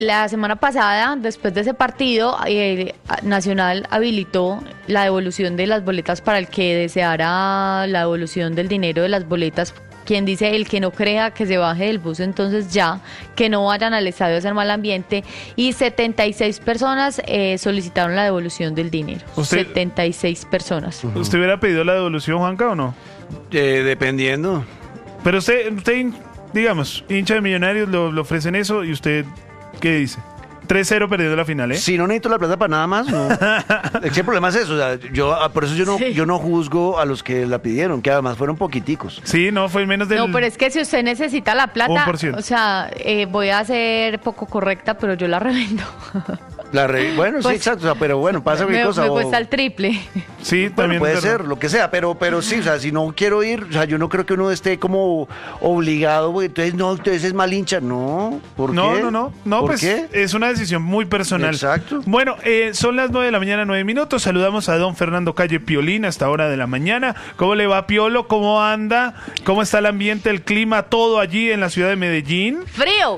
La semana pasada, después de ese partido, Nacional habilitó la devolución de las boletas para el que deseara la devolución del dinero de las boletas. Quien dice, el que no crea que se baje del bus, entonces ya, que no vayan al estadio a hacer mal ambiente. Y 76 personas solicitaron la devolución del dinero. 76 personas. ¿Usted hubiera pedido la devolución, Juanca, o no? Dependiendo. Pero usted, digamos, hincha de Millonarios, le ofrecen eso y usted, ¿qué dice? 3-0 perdiendo la final, ¿eh? Si no necesito la plata para nada más, no. El problema es eso, o sea, por eso yo no juzgo a los que la pidieron, que además fueron poquiticos. Sí, no, fue menos del... No, pero es que si usted necesita la plata, 1%. o sea, voy a ser poco correcta, pero yo la revendo. Bueno, pues, sí, exacto, o sea, pero bueno, pasa cualquier cosa. Me cuesta el triple. Sí, Bueno, también puede es verdad. ser, lo que sea, pero sí, o sea, si no quiero ir, o sea, yo no creo que uno esté como obligado, porque entonces es mal hincha, no, ¿por qué? No, ¿Por pues qué? es una decisión muy personal. Exacto. Bueno, son las 9 de la mañana, 9 minutos, saludamos a don Fernando Calle Piolín a esta hora de la mañana. ¿Cómo le va, Piolo? ¿Cómo anda? ¿Cómo está el ambiente, el clima, todo allí en la ciudad de Medellín? ¡Frío!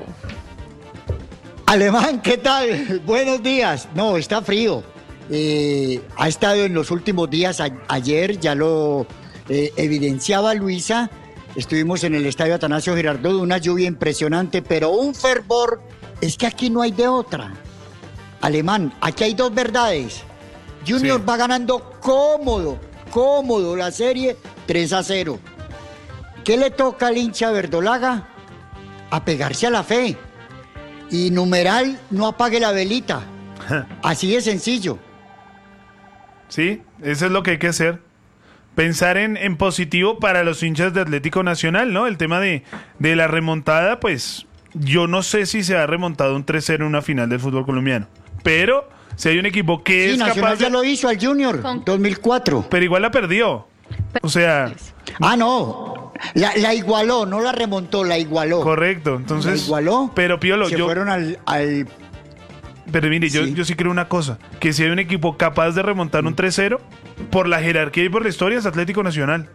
Alemán, ¿qué tal? Buenos días. No, está frío. Ha estado en los últimos días, ayer ya lo evidenciaba Luisa, estuvimos en el estadio Atanasio Girardot, una lluvia impresionante, pero un fervor, es que aquí no hay de otra. Alemán, aquí hay dos verdades. Junior va ganando cómodo la serie 3-0. ¿Qué le toca al hincha verdolaga? Apegarse a la fe. Y numeral, no apague la velita. Así de sencillo. Sí, eso es lo que hay que hacer. Pensar en positivo para los hinchas de Atlético Nacional, ¿no? El tema de la remontada, pues yo no sé si se ha remontado un 3-0 en una final del fútbol colombiano. Pero si hay un equipo que es Nacional capaz de... ya lo hizo al Junior, 2004. Pero igual la perdió. O sea... Ah, no. La igualó, no la remontó, la igualó. Correcto, entonces... La igualó. Pero Piolo, se fueron al... Pero mire, Sí. yo sí creo una cosa, que si hay un equipo capaz de remontar un 3-0, por la jerarquía y por la historia es Atlético Nacional.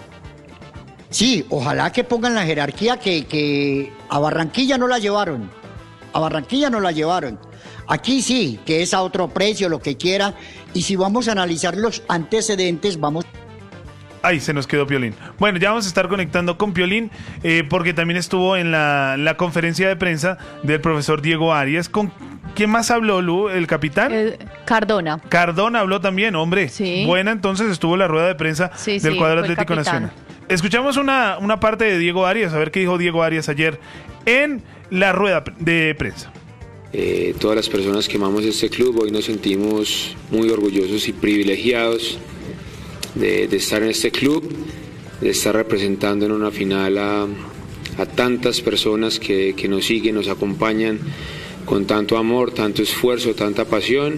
Sí, ojalá que pongan la jerarquía que a Barranquilla no la llevaron. A Barranquilla no la llevaron. Aquí sí, que es a otro precio, lo que quiera. Y si vamos a analizar los antecedentes, vamos... Ay, se nos quedó Piolín. Bueno, ya vamos a estar conectando con Piolín, porque también estuvo en la conferencia de prensa del profesor Diego Arias. ¿Con quién más habló, Lu? ¿El capitán? Cardona. Cardona habló también, hombre. Sí. Buena, entonces estuvo la rueda de prensa del cuadro fue el Atlético capitán. Nacional. Escuchamos una parte de Diego Arias, a ver qué dijo Diego Arias ayer en la rueda de prensa. Todas las personas que amamos este club hoy nos sentimos muy orgullosos y privilegiados de estar en este club, de estar representando en una final a tantas personas que nos siguen, nos acompañan con tanto amor, tanto esfuerzo, tanta pasión.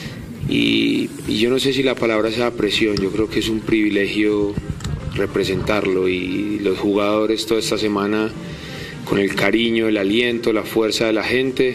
Y yo no sé si la palabra sea presión, yo creo que es un privilegio representarlo, y los jugadores toda esta semana, con el cariño, el aliento, la fuerza de la gente,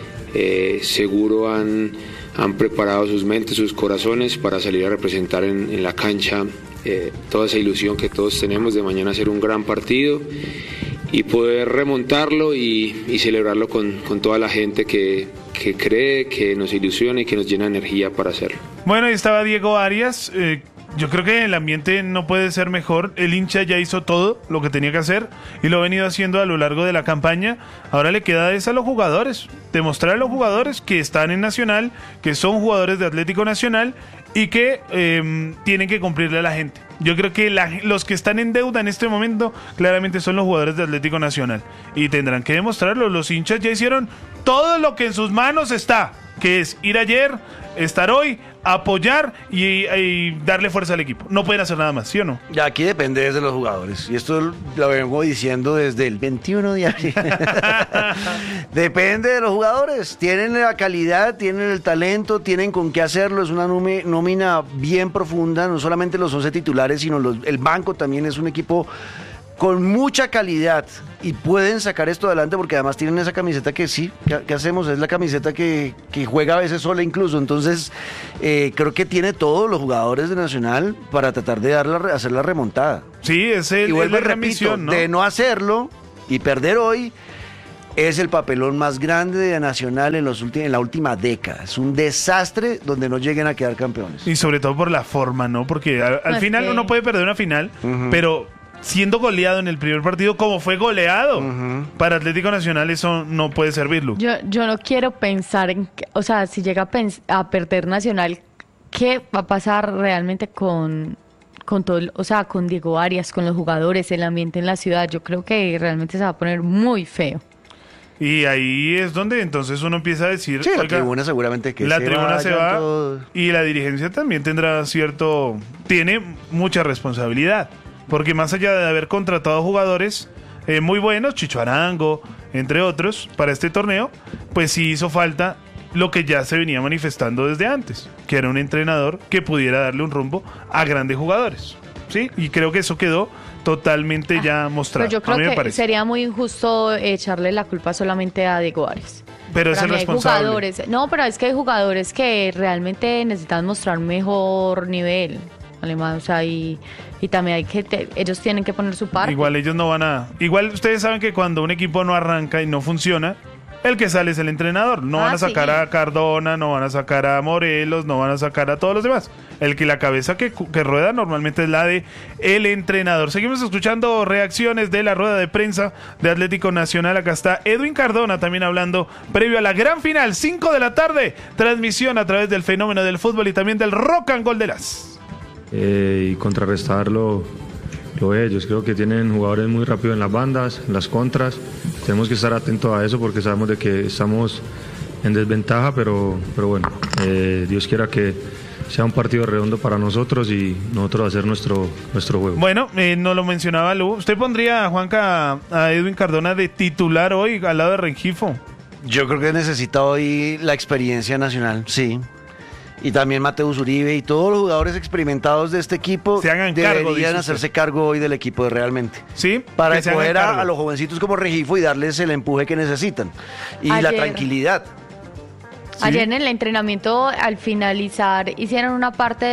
seguro han preparado sus mentes, sus corazones para salir a representar en la cancha toda esa ilusión que todos tenemos de mañana hacer un gran partido y poder remontarlo y celebrarlo con toda la gente que cree, que nos ilusiona y que nos llena de energía para hacerlo. Bueno, ahí estaba Diego Arias. Yo creo que el ambiente no puede ser mejor. El hincha ya hizo todo lo que tenía que hacer y lo ha venido haciendo a lo largo de la campaña. Ahora le queda eso a los jugadores, demostrar a los jugadores que están en Nacional, que son jugadores de Atlético Nacional y que tienen que cumplirle a la gente. Yo creo que los que están en deuda en este momento claramente son los jugadores de Atlético Nacional y tendrán que demostrarlo. Los hinchas ya hicieron todo lo que en sus manos está, que es ir ayer, estar hoy, apoyar y darle fuerza al equipo. No pueden hacer nada más, ¿sí o no? Ya aquí depende de los jugadores. Y esto lo vengo diciendo desde el 21 de abril. Depende de los jugadores. Tienen la calidad, tienen el talento, tienen con qué hacerlo. Es una nómina bien profunda. No solamente los 11 titulares, sino el banco también es un equipo con mucha calidad y pueden sacar esto adelante porque además tienen esa camiseta que sí, ¿qué hacemos? Es la camiseta que juega a veces sola incluso, entonces creo que tiene todos los jugadores de Nacional para tratar de hacer la remontada. Sí, es y vuelvo la y repito, misión, ¿no? de no hacerlo y perder hoy, es el papelón más grande de Nacional en la última década. Es un desastre donde no lleguen a quedar campeones. Y sobre todo por la forma, ¿no? Porque al final uno puede perder una final, pero siendo goleado en el primer partido como fue goleado, para Atlético Nacional eso no puede servirlo. Yo no quiero pensar en, o sea, si llega a perder Nacional, ¿qué va a pasar realmente con todo, o sea, con Diego Arias, con los jugadores, el ambiente en la ciudad? Yo creo que realmente se va a poner muy feo. Y ahí es donde entonces uno empieza a decir... Sí, la tribuna seguramente que la tribuna se va todo. Y la dirigencia también tendrá tiene mucha responsabilidad, porque más allá de haber contratado jugadores muy buenos, Chicho Arango, entre otros, para este torneo, pues sí hizo falta lo que ya se venía manifestando desde antes, que era un entrenador que pudiera darle un rumbo a grandes jugadores, ¿sí? Y creo que eso quedó totalmente ya mostrado. Pero yo creo que sería muy injusto echarle la culpa solamente a Diego Arias. Pero es el responsable. Pero es que hay jugadores que realmente necesitan mostrar mejor nivel, Alemán, o sea, y también ellos tienen que poner su parte. Igual ellos no van a... Igual ustedes saben que cuando un equipo no arranca y no funciona, el que sale es el entrenador. No van a sacar a Cardona, no van a sacar a Morelos, no van a sacar a todos los demás. La cabeza que rueda normalmente es la de el entrenador. Seguimos escuchando reacciones de la rueda de prensa de Atlético Nacional. Acá está Edwin Cardona también hablando previo a la gran final, 5 de la tarde. Transmisión a través del fenómeno del fútbol y también del Rock and Gol de las. Y contrarrestarlo ellos. Creo que tienen jugadores muy rápidos en las bandas, en las contras. Tenemos que estar atentos a eso porque sabemos de que estamos en desventaja, pero bueno, Dios quiera que sea un partido redondo para nosotros y nosotros hacer nuestro juego. Bueno, no lo mencionaba Lu. ¿Usted pondría, Juanca, a Edwin Cardona de titular hoy al lado de Rengifo? Yo creo que necesita hoy la experiencia nacional, sí. Y también Mateus Uribe y todos los jugadores experimentados de este equipo deberían hacerse cargo hoy del equipo realmente. Sí. Para escoger a los jovencitos como Rengifo y darles el empuje que necesitan. Y la tranquilidad. ¿Sí? Ayer en el entrenamiento, al finalizar, hicieron una parte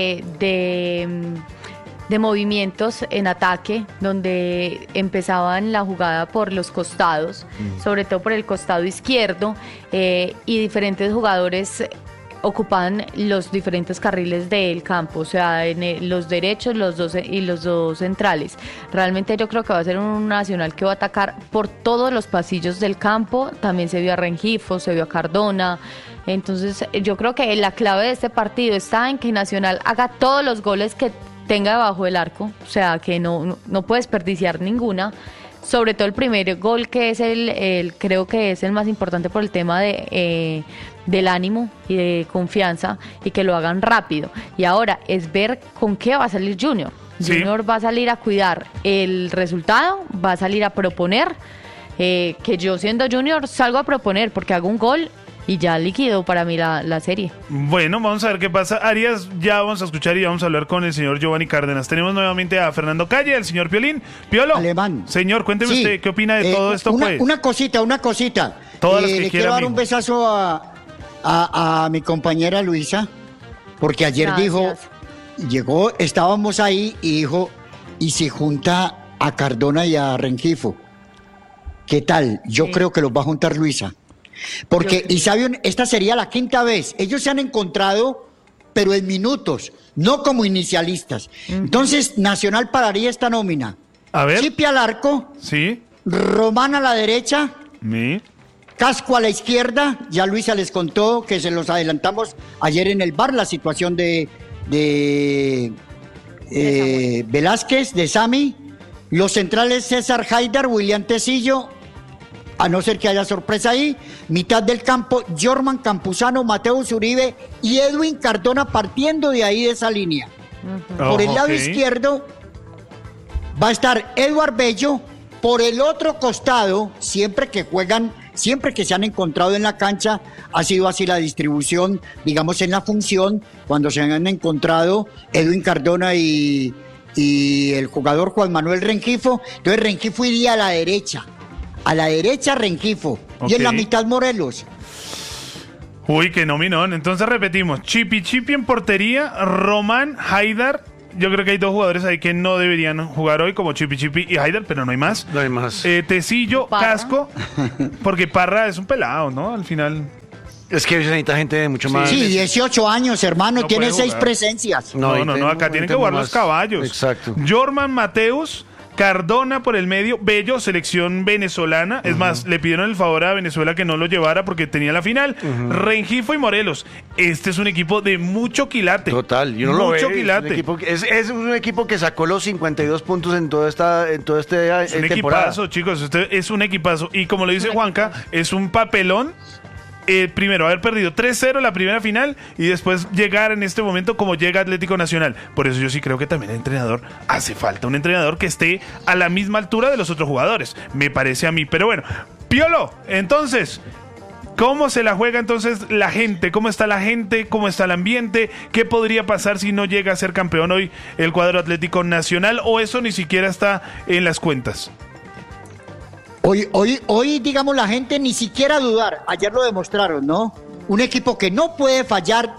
de movimientos en ataque, donde empezaban la jugada por los costados, sobre todo por el costado izquierdo, y diferentes jugadores ocupaban los diferentes carriles del campo, o sea, los derechos, los dos centrales. Realmente yo creo que va a ser un Nacional que va a atacar por todos los pasillos del campo. También se vio a Rengifo, se vio a Cardona. Entonces yo creo que la clave de este partido está en que Nacional haga todos los goles que tenga debajo del arco, o sea, que no puede desperdiciar ninguna. Sobre todo el primer gol, que es creo que es el más importante por el tema del ánimo y de confianza, y que lo hagan rápido. Y ahora es ver con qué va a salir Junior. Sí. Junior va a salir a cuidar el resultado, va a salir a proponer, que yo siendo Junior salgo a proponer porque hago un gol y ya liquido para mí la serie. Bueno, vamos a ver qué pasa. Arias, ya vamos a escuchar y vamos a hablar con el señor Giovanni Cárdenas. Tenemos nuevamente a Fernando Calle, al señor Piolín. Piolo, Alemán. Señor, cuénteme usted, ¿qué opina de todo esto? Una cosita. Todas las que le quiera. Quiero dar un besazo a mi compañera Luisa, porque ayer estábamos ahí y dijo, ¿y si junta a Cardona y a Rengifo? ¿Qué tal? Yo creo que los va a juntar Luisa. Porque, y saben, esta sería la quinta vez. Ellos se han encontrado, pero en minutos, no como inicialistas. Entonces, Nacional pararía esta nómina. A ver. Chipi al arco. Sí. Román a la derecha. Sí. Casco a la izquierda. Ya Luisa les contó que se los adelantamos ayer en el bar, la situación de Velázquez, de Sami. Los centrales César Haidar, William Tecillo, a no ser que haya sorpresa ahí. Mitad del campo, Jorman Campuzano, Mateus Uribe y Edwin Cardona, partiendo de ahí de esa línea. Por el lado izquierdo va a estar Eduard Bello. Por el otro costado, siempre que se han encontrado en la cancha, ha sido así la distribución, digamos, en la función, cuando se han encontrado Edwin Cardona y el jugador Juan Manuel Rengifo. Entonces Rengifo iría a la derecha Rengifo, y en la mitad Morelos. Uy, qué nominón. Entonces repetimos: Chipi en portería, Román, Haidar, yo creo que hay dos jugadores ahí que no deberían jugar hoy, como Chipi y Haider, pero no hay más. No hay más. Tecillo, Parra. Casco, porque Parra es un pelado, ¿no? Al final. Es que hoy se necesita gente de mucho más. Sí, 18 años, hermano, No tiene puede 6 jugar. presencias. No, ahí acá tienen que jugar los caballos. Exacto. Jorman Mateus, Cardona por el medio, Bello, selección venezolana. Es más, le pidieron el favor a Venezuela que no lo llevara porque tenía la final. Rengifo y Morelos. Este es un equipo de mucho quilate. Total, y uno lo ve. Mucho quilate. Es un equipo que sacó los 52 puntos en toda esta Es un temporada. equipazo, chicos. Este es un equipazo. Y como lo dice Juanca, es un papelón. Primero, haber perdido 3-0 la primera final y después llegar en este momento como llega Atlético Nacional. Por eso yo sí creo que también el entrenador hace falta. Un entrenador que esté a la misma altura de los otros jugadores. Me parece a mí. Pero bueno, Piolo, entonces, ¿cómo se la juega entonces la gente? ¿Cómo está la gente? ¿Cómo está el ambiente? ¿Qué podría pasar si no llega a ser campeón hoy el cuadro Atlético Nacional? ¿O eso ni siquiera está en las cuentas? Hoy, digamos, la gente ni siquiera dudar. Ayer lo demostraron, ¿no? Un equipo que no puede fallar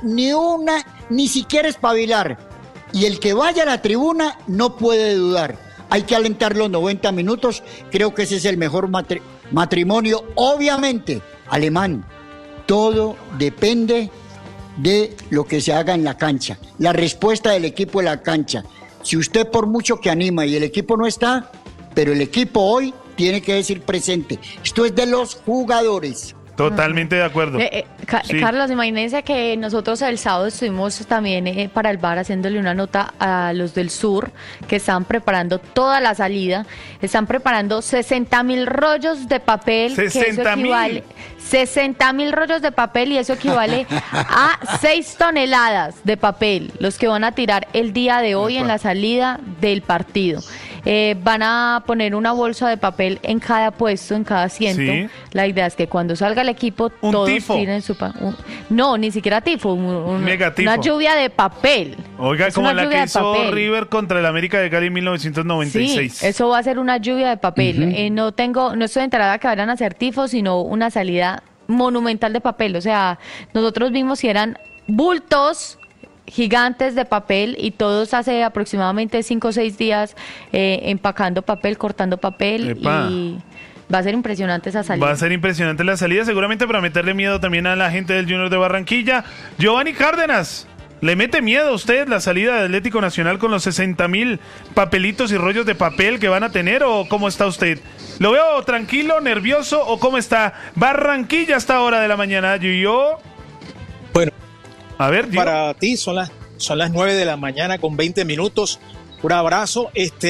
ni siquiera espabilar. Y el que vaya a la tribuna no puede dudar. Hay que alentar los 90 minutos. Creo que ese es el mejor matrimonio. Obviamente, alemán. Todo depende de lo que se haga en la cancha. La respuesta del equipo en la cancha. Si usted por mucho que anima y el equipo no está, pero el equipo hoy tiene que decir presente. Esto es de los jugadores. Totalmente de acuerdo. Sí. Carlos, imagínense que nosotros el sábado estuvimos también para el bar haciéndole una nota a los del sur que están preparando toda la salida. Están preparando 60,000 rollos de papel. 60,000. 60,000 rollos de papel y eso equivale a 6 toneladas de papel, los que van a tirar el día de hoy en la salida del partido. Van a poner una bolsa de papel en cada puesto, en cada asiento. Sí. La idea es que cuando salga el equipo, Un todos tifo. tiren su no, ni siquiera tifo, Megatifo. una lluvia de papel. Oiga, Es como una la lluvia que de hizo papel. River contra el América de Cali en 1996. Sí, eso va a ser una lluvia de papel. No estoy enterada que vayan a hacer tifos, sino una salida monumental de papel. O sea, nosotros vimos si eran bultos gigantes de papel y todos hace aproximadamente 5 o 6 días empacando papel, cortando papel. Epa. Y va a ser impresionante esa salida. Va a ser impresionante la salida, seguramente para meterle miedo también a la gente del Junior de Barranquilla. Giovanni Cárdenas, ¿le mete miedo a usted la salida del Atlético Nacional con los 60,000 papelitos y rollos de papel que van a tener o cómo está usted? ¿Lo veo tranquilo, nervioso o cómo está Barranquilla a esta hora de la mañana, Gio? Bueno, a ver, Gio. para ti son las 9 de la mañana con 20 minutos. Un abrazo.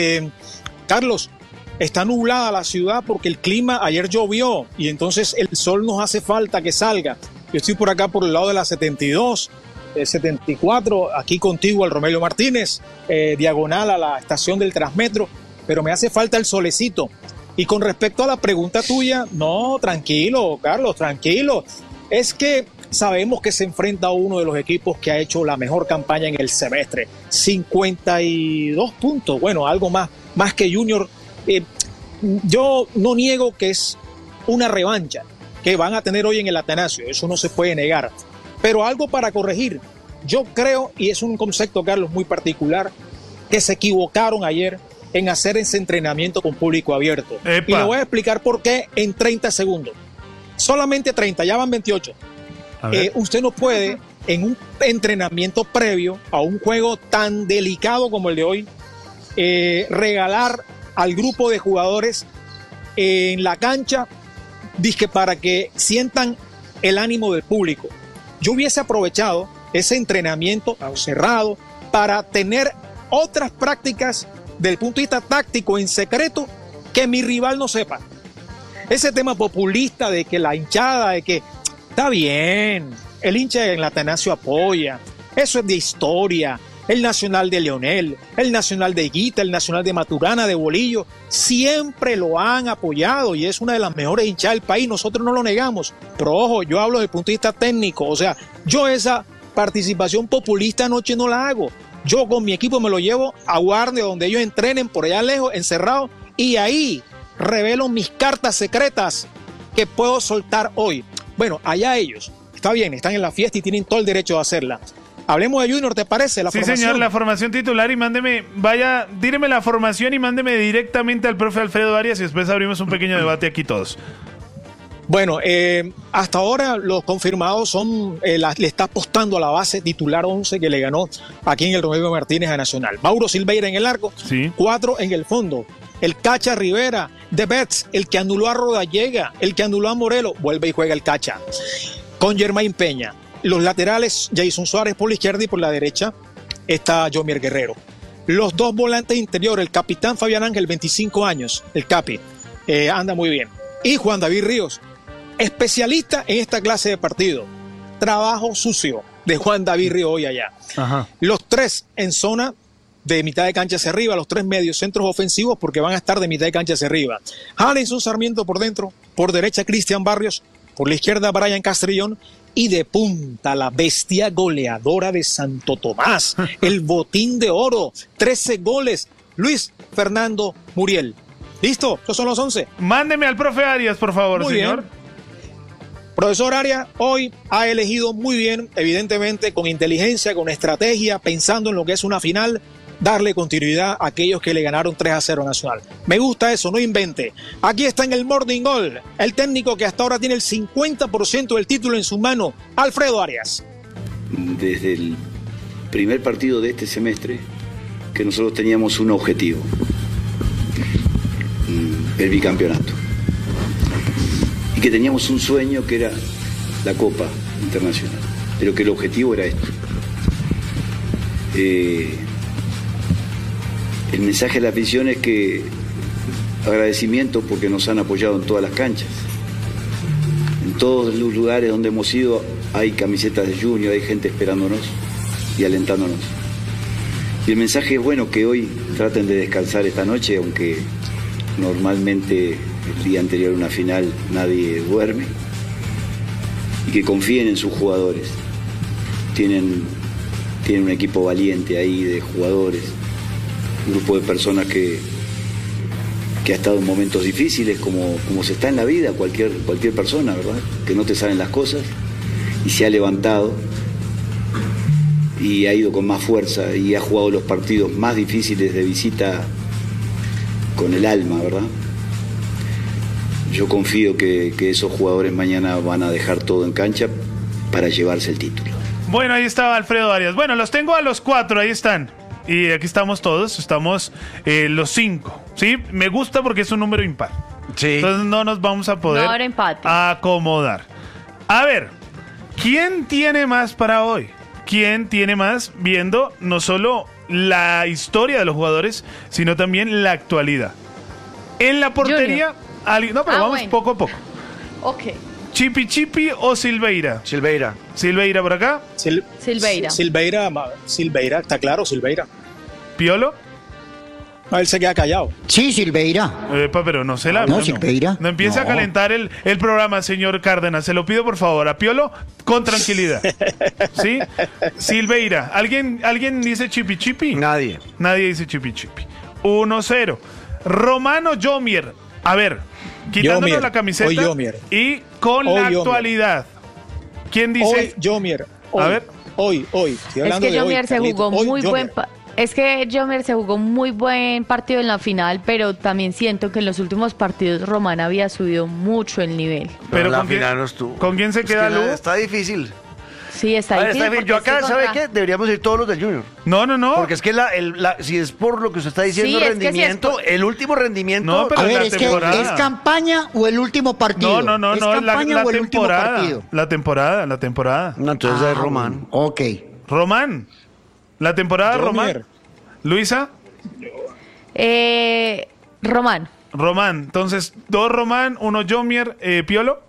Carlos, está nublada la ciudad porque el clima ayer llovió y entonces el sol nos hace falta que salga. Yo estoy por acá por el lado de la 72, 74, aquí contigo al Romelio Martínez, diagonal a la estación del Transmetro, pero me hace falta el solecito. Y con respecto a la pregunta tuya, no, tranquilo, Carlos, tranquilo. Es que sabemos que se enfrenta a uno de los equipos que ha hecho la mejor campaña en el semestre. 52 puntos, bueno, algo más que Junior. Yo no niego que es una revancha que van a tener hoy en el Atanasio, eso no se puede negar. Pero algo para corregir. Yo creo, y es un concepto, Carlos, muy particular, que se equivocaron ayer en hacer ese entrenamiento con público abierto. Epa. Y le voy a explicar por qué en 30 segundos. Solamente 30, ya van 28. Usted no puede, en un entrenamiento previo a un juego tan delicado como el de hoy, regalar al grupo de jugadores en la cancha, dizque para que sientan el ánimo del público. Yo hubiese aprovechado ese entrenamiento cerrado para tener otras prácticas del punto de vista táctico en secreto que mi rival no sepa. Ese tema populista de que la hinchada, de que está bien, el hincha en la Atanasio apoya, eso es de historia. El Nacional de Leonel, el Nacional de Higuita, el Nacional de Maturana, de Bolillo, siempre lo han apoyado y es una de las mejores hinchadas del país, nosotros no lo negamos. Pero ojo, yo hablo desde el punto de vista técnico, o sea, yo esa participación populista anoche no la hago. Yo con mi equipo me lo llevo a Guardia, donde ellos entrenen por allá lejos, encerrados, y ahí revelo mis cartas secretas que puedo soltar hoy. Bueno, allá ellos, está bien, están en la fiesta y tienen todo el derecho de hacerla. Hablemos de Junior, ¿te parece? Sí, señor, la formación titular y díreme la formación y mándeme directamente al profe Alfredo Arias y después abrimos un pequeño debate aquí todos. Bueno, hasta ahora los confirmados son, le está apostando a la base titular 11 que le ganó aquí en el Rodrigo Martínez a Nacional. Mauro Silveira en el arco, sí. 4 en el fondo. El Cacha Rivera, The Betts, el que anuló a Rodallega, el que anuló a Morelos, vuelve y juega el Cacha. Con Germain Peña. Los laterales, Jason Suárez por la izquierda y por la derecha está Yomier Guerrero. Los dos volantes interiores, el capitán Fabián Ángel, 25 años, el Capi, anda muy bien. Y Juan David Ríos, especialista en esta clase de partido. Trabajo sucio de Juan David Ríos hoy allá. Ajá. Los tres en zona de mitad de cancha hacia arriba, los tres medios centros ofensivos porque van a estar de mitad de cancha hacia arriba. Alenson Sarmiento por dentro, por derecha Cristian Barrios, por la izquierda Brian Castrillón y de punta la bestia goleadora de Santo Tomás, el botín de oro, 13 goles, Luis Fernando Muriel. ¿Listo? Esos son los 11. Mándeme al profe Arias, por favor, Muy señor. Bien. Profesor Arias hoy ha elegido muy bien, evidentemente con inteligencia, con estrategia, pensando en lo que es una final, darle continuidad a aquellos que le ganaron 3-0 a Nacional. Me gusta eso, no invente. Aquí está en el Morning Goal el técnico que hasta ahora tiene el 50% del título en su mano, Alfredo Arias. Desde el primer partido de este semestre, que nosotros teníamos un objetivo, el bicampeonato. Y que teníamos un sueño que era la Copa Internacional, pero que el objetivo era esto. El mensaje de la afición es que agradecimiento porque nos han apoyado en todas las canchas. En todos los lugares donde hemos ido hay camisetas de Junior, hay gente esperándonos y alentándonos. Y el mensaje es bueno que hoy traten de descansar esta noche, aunque normalmente el día anterior a una final nadie duerme, y que confíen en sus jugadores. Tienen un equipo valiente ahí de jugadores, un grupo de personas que ha estado en momentos difíciles, como se está en la vida, cualquier persona, ¿verdad? Que no te salen las cosas, y se ha levantado y ha ido con más fuerza y ha jugado los partidos más difíciles de visita con el alma, ¿verdad? Yo confío que esos jugadores mañana van a dejar todo en cancha para llevarse el título. Bueno, ahí estaba Alfredo Arias. Bueno, los tengo a los 4, ahí están. Y aquí estamos todos, estamos los 5. ¿Sí? Me gusta porque es un número impar. Sí. Entonces no nos vamos a poder acomodar. A ver, ¿quién tiene más para hoy? ¿Quién tiene más viendo no solo la historia de los jugadores, sino también la actualidad? En la portería, no, pero vamos poco a poco. Ok. ¿Chipi o Silveira? Silveira. ¿Silveira por acá? Silveira, está claro, Silveira. ¿Piolo? No, él se queda callado. Sí, Silveira. Pero no se la... No, Silveira. No empiece a calentar el programa, señor Cárdenas. Se lo pido, por favor. A Piolo, con tranquilidad. ¿Sí? Silveira. ¿Alguien dice Chipi? Nadie. Nadie dice Chipi. 1-0. Romano Yomier. A ver, quitándonos Yomier. la camiseta Hoy Yomier. y con Hoy la Yomier. actualidad. ¿Quién dice? Hoy Yomier. A ver. Hoy. Estoy Es hablando que de Yomier hoy, se jugó Carlito. muy Hoy, buen Yomier. Es que Yomier se jugó muy buen partido en la final, pero también siento que en los últimos partidos Román había subido mucho el nivel. Pero la ¿con quién, final no estuvo. ¿con quién se queda Lu? Está difícil. Sí, está A ver, difícil. está bien. Yo porque acá, es que ¿sabe contra- qué? Deberíamos ir todos los del Junior. No. Porque es que si es por lo que usted está diciendo, Sí, es que si es rendimiento, por- el último rendimiento... No, pero A ver, la es que temporada. ¿es campaña o el último partido? No, ¿Es la campaña o el último temporada. partido? La temporada. No, entonces es Román. Ok. Román. La temporada de Román. Yomier. Luisa. Román. Román. Entonces, 2 Román, 1 Yomier. Piolo.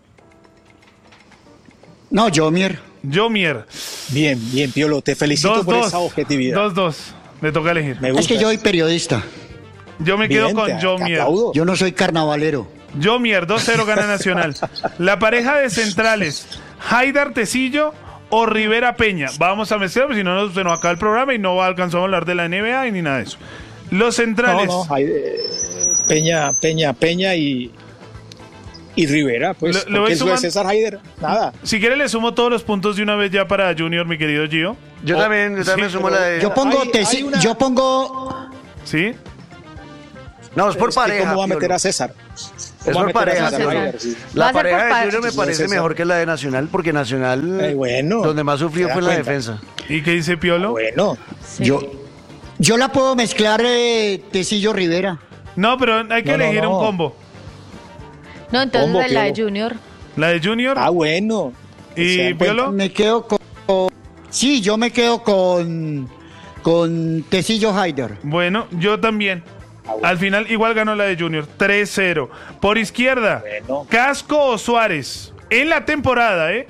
No, Yomier. Yomier. Bien, Piolo, te felicito por esa objetividad. 2-2. Le toca elegir. Me gusta. Es que yo soy periodista. Yo me quedo Bien, con te Yomier. aplaudo. Yo no soy carnavalero. Yomier, 2-0 gana Nacional. La pareja de centrales, Haidar Tecillo o Rivera Peña. Vamos a mezclar, porque si no se nos acaba el programa y no alcanzamos a hablar de la NBA y ni nada de eso. Los centrales. No, Peña y Y Rivera, pues, Le voy porque eso de sumando- César Haider, nada. Si quiere le sumo todos los puntos de una vez ya para Junior, mi querido Gio. Yo también sí, sumo la de... Yo pongo, hay una- yo pongo, ¿Sí? No, es por Es que pareja. ¿Cómo va a meter Piolo. a César? Es ¿Cómo va a por meter a pareja. César César. Haider? Sí. Va a La ser pareja por de Junior me sí, parece César. mejor que la de Nacional, porque Nacional, Bueno. donde más sufrió ¿Se fue da en la cuenta? defensa. ¿Y qué dice Piolo? Bueno, Sí. yo la puedo mezclar Tecillo Rivera. No, pero hay que No, no, elegir no. un combo. No, entonces Combo, la de Piolo. Junior. La de Junior bueno. y se dan Piolo. Me quedo sí, yo me quedo con Tecillo Haider. Bueno, yo también. Al final igual ganó la de Junior, 3-0. Por izquierda, Bueno. Casco o Suárez. En la temporada, ¿eh?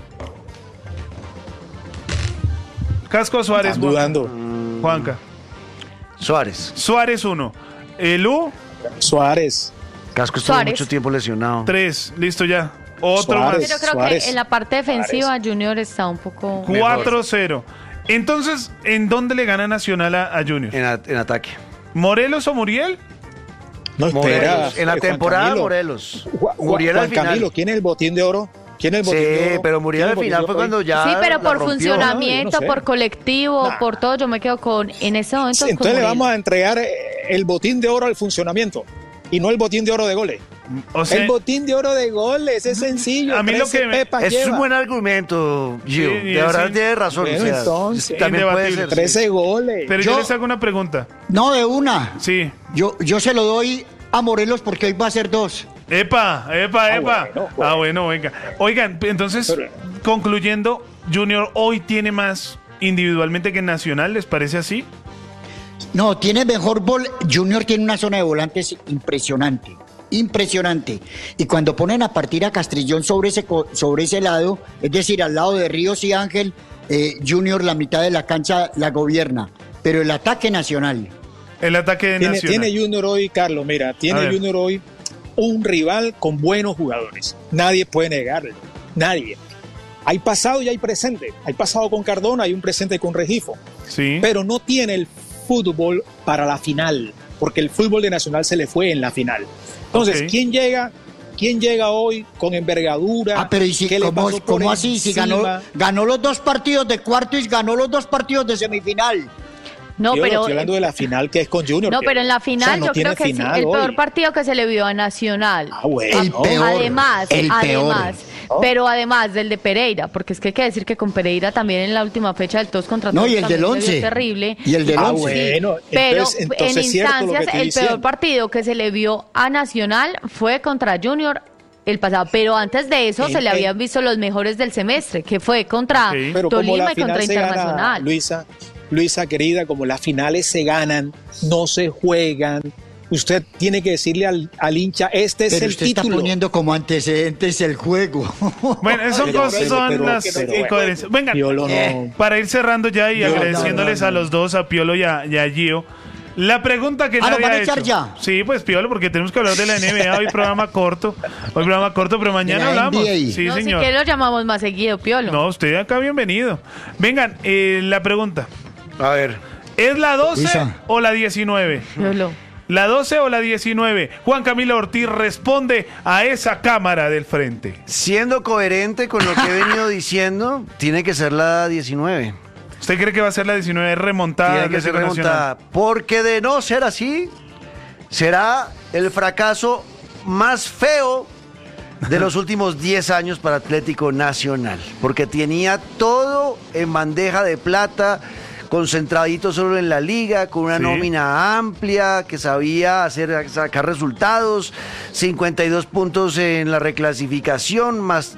Casco o Suárez, Están dudando. Juanca. Suárez. Suárez 1. Lu, Suárez. Casco estuvo Suárez. mucho tiempo lesionado. 3. Listo ya. Otro Suárez. Pero creo Suárez. que en la parte defensiva Junior está un poco... más. 4-0. Entonces, ¿en dónde le gana Nacional a Junior? En ataque. ¿Morelos o Muriel? No, espera. Morelos. En la Juan temporada, Camilo. Morelos. Juan Muriel al Juan final. Camilo, ¿quién es el botín de oro? ¿Quién es el botín de Sí, oro? pero Muriel ¿Quién al es el final botín fue de oro cuando ya. Sí, pero la por rompió. funcionamiento, No, yo no sé. por colectivo, Nah. por todo, yo me quedo con, en ese momento, Entonces con le Muriel. vamos a entregar el botín de oro al funcionamiento y no el botín de oro de goles. O sea, El botín de oro de goles es sencillo. A mí lo 13 que me- pepas Es lleva. un buen argumento, Gio. Sí, de verdad sí. tiene razón. Bueno, o sea, entonces, también puede indebatible. ser. 13 goles. pero yo yo- les hago una pregunta. No, de una. Sí. Yo se lo doy a Morelos porque hoy va a ser 2. Epa. bueno. Ah, bueno, venga. Oigan, entonces, Pero- concluyendo, Junior hoy tiene más individualmente que Nacional, ¿les parece así? No, tiene mejor Junior tiene una zona de volantes impresionante. Impresionante. Y cuando ponen a partir a Castrillón sobre ese lado, es decir, al lado de Ríos y Ángel, Junior la mitad de la cancha la gobierna. Pero el ataque Nacional. El ataque de Tiene, Nacional. tiene Junior hoy, Carlos, mira, A tiene ver. Junior hoy un rival con buenos jugadores. Nadie puede negarlo. Nadie. Hay pasado y hay presente. Hay pasado con Cardona, hay un presente con Regifo. Sí. Pero no tiene el fútbol para la final, porque el fútbol de Nacional se le fue en la final. Entonces, Ok. ¿quién llega hoy con envergadura? Pero ¿y si, ¿Qué le cómo, pasó por cómo así? Si encima? ganó los 2 partidos de cuarto y ganó los 2 partidos de semifinal. No, Yo pero... estoy hablando de la final que es con Junior. No, pero en la O final sea, no yo tiene creo que sí, final el hoy. peor partido que se le vio a Nacional. Ah, bueno. El peor. Además, el peor. ¿No? pero además del de Pereira, porque es que hay que decir que con Pereira también en la última fecha del 2 contra 2 No, y el del también se vio 11. terrible. Y el del Ah, 11. bueno. Pero Entonces en es cierto lo que instancias, estoy el diciendo. peor partido que se le vio a Nacional fue contra Junior el pasado, pero antes de eso se le habían visto los mejores del semestre, que fue contra Ok. Pero como Tolima la y contra final se gana, Internacional. Luisa querida, como las finales se ganan, no se juegan, usted tiene que decirle al hincha, este es Pero el usted título. está poniendo como antecedentes el juego. Bueno, son Pero- cosas, son pero- las pero bueno. incoherencias. Vengan, Piolo no. para ir cerrando ya y No, agradeciéndoles no. a los dos, a Piolo y a Gio. La pregunta que ¿nos nadie van a ha echar hecho. ya? Sí, pues Piolo, porque tenemos que hablar de la NBA. Hoy programa corto, pero mañana De la hablamos. NBA. Sí, No, si señor. que lo llamamos más seguido, Piolo. No, usted acá bienvenido. Vengan, la pregunta. A ver. ¿Es la 12 Luisa. o la 19? Piolo. ¿La 12 o la 19? Juan Camilo Ortiz responde a esa cámara del frente. Siendo coherente con lo que he venido diciendo, tiene que ser la 19. ¿Usted cree que va a ser la 19 remontada? Tiene que ser Atlético Nacional? remontada. Porque de no ser así, será el fracaso más feo de los últimos 10 años para Atlético Nacional. Porque tenía todo en bandeja de plata, concentradito solo en la liga, con una Sí. nómina amplia, que sabía sacar resultados, 52 puntos en la reclasificación,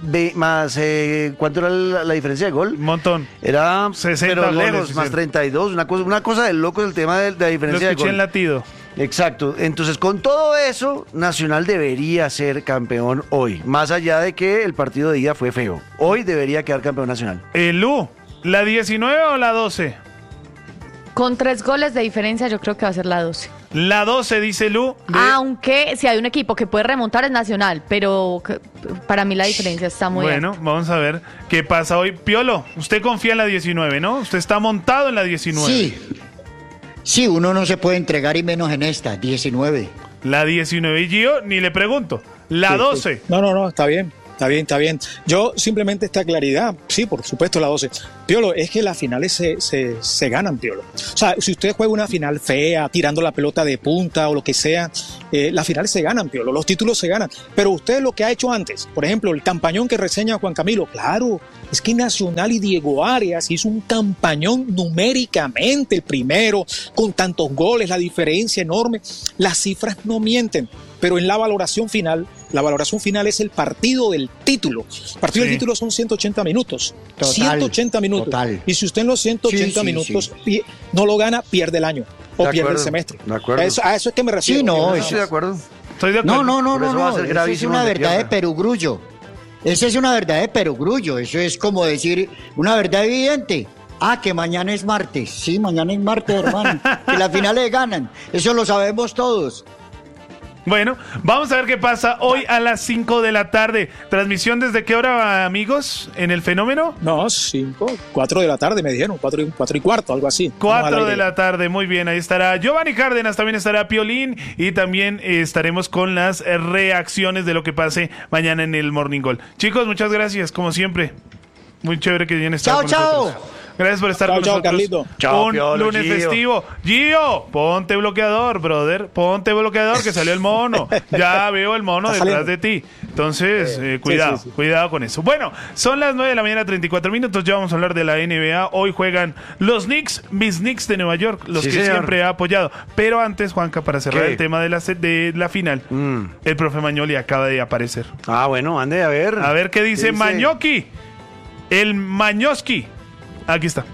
¿cuánto era la diferencia de gol? Un montón. Era 60 pero goles, lejos, más hicieron. 32, una cosa de locos el tema de la Lo diferencia de escuché gol. en latido. Exacto, entonces con todo eso, Nacional debería ser campeón hoy, más allá de que el partido de ida fue feo. Hoy debería quedar campeón Nacional. Lu, ¿la 19 o la 12? Con 3 goles de diferencia yo creo que va a ser la 12. La 12, dice Lu. Aunque si hay un equipo que puede remontar es Nacional, pero para mí la diferencia está muy Bueno, alta. vamos a ver qué pasa hoy. Piolo, usted confía en la 19, ¿no? Usted está montado en la 19. Sí. Sí, uno no se puede entregar y menos en esta, 19. La 19 y Gio, ni le pregunto. La 12. Sí. No, está bien. Está bien. Yo simplemente esta claridad, sí, por supuesto la 12. Piolo, es que las finales se ganan, Piolo. O sea, si usted juega una final fea, tirando la pelota de punta o lo que sea, las finales se ganan, Piolo, los títulos se ganan. Pero usted lo que ha hecho antes, por ejemplo, el campañón que reseña Juan Camilo, claro, es que Nacional y Diego Arias hizo un campañón numéricamente, el primero, con tantos goles, la diferencia enorme. Las cifras no mienten, pero en la valoración final es el partido del título. El partido del título son 180 minutos. Total, 180 minutos. Total. Y si usted en los 180 minutos no lo gana, pierde el año o pierde el semestre. De acuerdo. A eso es que me refiero. Sí, no, Estoy de acuerdo. Estoy de acuerdo. No. Eso es una verdad de perogrullo. Esa es una verdad de perogrullo. Eso es como decir una verdad evidente. Que mañana es martes. Sí, mañana es martes, hermano. Que las finales ganan. Eso lo sabemos todos. Bueno, vamos a ver qué pasa hoy a las 5 de la tarde. ¿Transmisión desde qué hora, amigos, en El Fenómeno? No, 4 de la tarde me dijeron, 4 y cuarto, algo así. 4 de la tarde, muy bien, ahí estará Giovanni Cárdenas, también estará Piolín y también estaremos con las reacciones de lo que pase mañana en el Morning Call. Chicos, muchas gracias, como siempre. Muy chévere que hayan estado con nosotros. Gracias por estar con nosotros. Carlito. Un lunes festivo. Gio, ponte bloqueador, brother. Ponte bloqueador, que salió el mono. Ya veo el mono detrás de ti. Entonces, cuidado, cuidado con eso. Bueno, son las 9 de la mañana, 34 minutos. Ya vamos a hablar de la NBA. Hoy juegan los Knicks, mis Knicks de Nueva York, los que siempre ha apoyado. Pero antes, Juanca, para cerrar el tema de la final, el profe Magnoli acaba de aparecer. Bueno, ande a ver. A ver qué dice Mañoki. El Mañoski. Aquí está.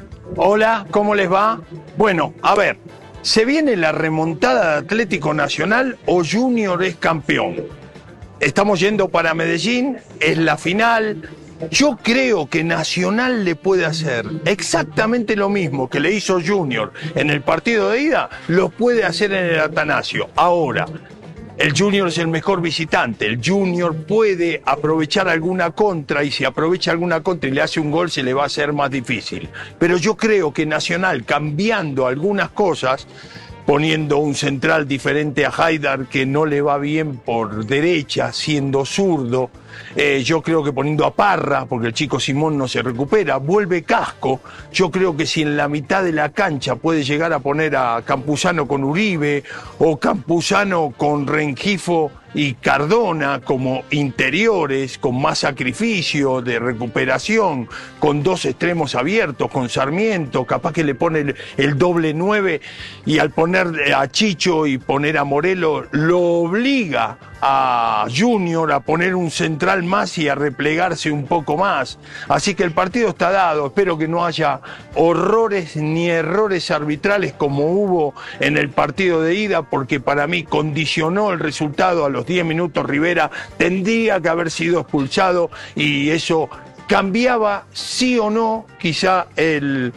Hola, ¿cómo les va? Bueno, a ver, ¿se viene la remontada de Atlético Nacional o Junior es campeón? Estamos yendo para Medellín, es la final. Yo creo que Nacional le puede hacer exactamente lo mismo que le hizo Junior en el partido de ida, lo puede hacer en el Atanasio. Ahora, el Junior es el mejor visitante, el Junior puede aprovechar alguna contra y si aprovecha alguna contra y le hace un gol se le va a hacer más difícil. Pero yo creo que Nacional, cambiando algunas cosas, poniendo un central diferente a Haidar que no le va bien por derecha, siendo zurdo, yo creo que poniendo a Parra, porque el chico Simón no se recupera, vuelve Casco, yo creo que si en la mitad de la cancha puede llegar a poner a Campuzano con Uribe o Campuzano con Rengifo y Cardona como interiores, con más sacrificio de recuperación, con dos extremos abiertos, con Sarmiento, capaz que le pone el doble 9 y al poner a Chicho y poner a Morelo lo obliga a Junior a poner un central más y a replegarse un poco más. Así que el partido está dado, espero que no haya horrores ni errores arbitrales como hubo en el partido de ida, porque para mí condicionó el resultado. A los 10 minutos Rivera tendría que haber sido expulsado y eso cambiaba sí o no quizá el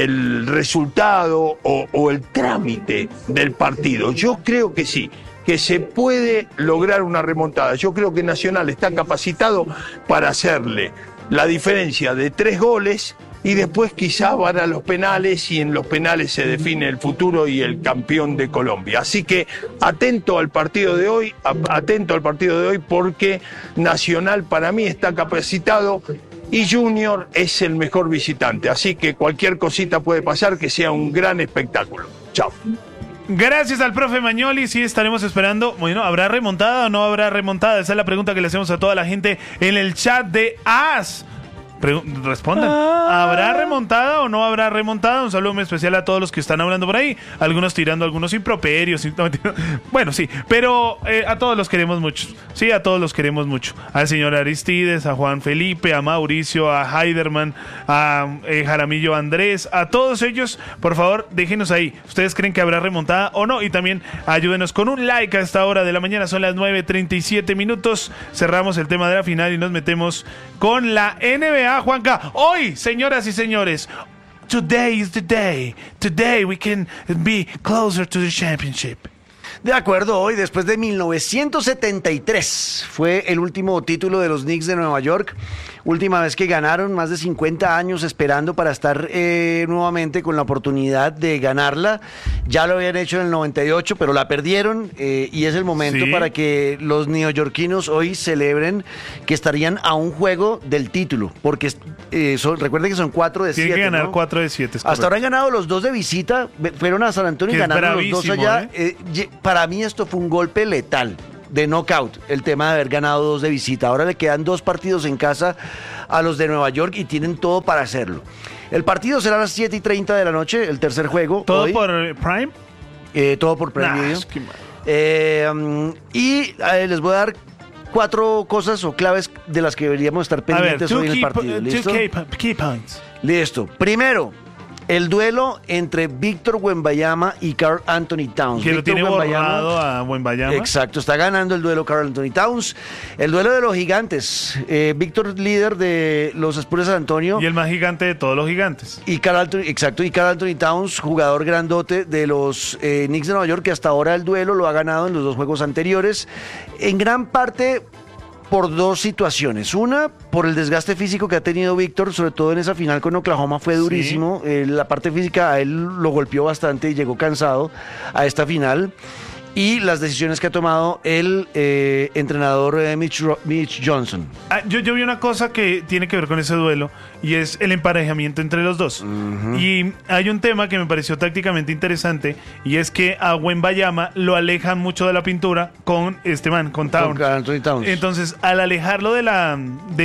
resultado o el trámite del partido. Yo creo que sí, que se puede lograr una remontada. Yo creo que Nacional está capacitado para hacerle la diferencia de 3 goles y después quizá van a los penales y en los penales se define el futuro y el campeón de Colombia. Así que atento al partido de hoy porque Nacional para mí está capacitado y Junior es el mejor visitante. Así que cualquier cosita puede pasar, que sea un gran espectáculo. Chao. Gracias al profe Magnoli, sí estaremos esperando. Bueno, ¿habrá remontada o no habrá remontada? Esa es la pregunta que le hacemos a toda la gente en el chat de AS. Respondan. ¿Habrá remontada o no habrá remontada? Un saludo muy especial a todos los que están hablando por ahí. Algunos tirando algunos improperios. Bueno, sí, pero a todos los queremos mucho. Sí, a todos los queremos mucho. Al señor Aristides, a Juan Felipe, a Mauricio, a Heiderman, a Jaramillo Andrés, a todos ellos, por favor, déjenos ahí. ¿Ustedes creen que habrá remontada o no? Y también ayúdenos con un like a esta hora de la mañana. Son las 9:37 minutos. Cerramos el tema de la final y nos metemos con la NBA. Juanca, hoy, señoras y señores, today is the day. Today we can be closer to the championship. De acuerdo, hoy, después de 1973, fue el último título de los Knicks de Nueva York. Última vez que ganaron, más de 50 años esperando para estar nuevamente con la oportunidad de ganarla. Ya lo habían hecho en el 98, pero la perdieron y es el momento para que los neoyorquinos hoy celebren que estarían a un juego del título, porque recuerden que son 4 de 7. Tienen que ganar, ¿no? 4 de 7. Hasta ahora han ganado los 2 de visita, fueron a San Antonio y ganaron los 2 allá. Para mí esto fue un golpe letal de knockout, el tema de haber ganado 2 de visita. Ahora le quedan 2 partidos en casa a los de Nueva York y tienen todo para hacerlo. El partido será a las 7:30 de la noche, el tercer juego. ¿Todo hoy. por Prime? Todo por Prime Video. Les voy a dar 4 cosas o claves de las que deberíamos estar pendientes hoy en el partido. ¿Listo? Key points. Listo. Primero, el duelo entre Víctor Wembanyama y Karl Anthony Towns. Que lo tiene borrado a Wembanyama. Exacto, está ganando el duelo Karl Anthony Towns. El duelo de los gigantes. Víctor, líder de los Spurs de San Antonio. Y el más gigante de todos los gigantes. Y Karl Anthony Towns, jugador grandote de los Knicks de Nueva York, que hasta ahora el duelo lo ha ganado en los 2 juegos anteriores. En gran parte por 2 situaciones. Una, por el desgaste físico que ha tenido Víctor, sobre todo en esa final con Oklahoma, fue durísimo. La parte física a él lo golpeó bastante y llegó cansado a esta final. Y las decisiones que ha tomado el entrenador Mitch Johnson. Yo vi una cosa que tiene que ver con ese duelo y es el emparejamiento entre los dos. Y hay un tema que me pareció tácticamente interesante y es que a Wembanyama lo alejan mucho de la pintura con con Towns. Anthony Towns. Entonces, al alejarlo de la